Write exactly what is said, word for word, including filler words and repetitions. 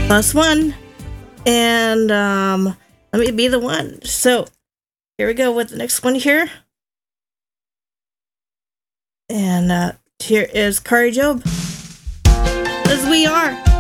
plus one. And um, let me be the one. So here we go with the next one here. And uh, here is Kari Jobe. As we are.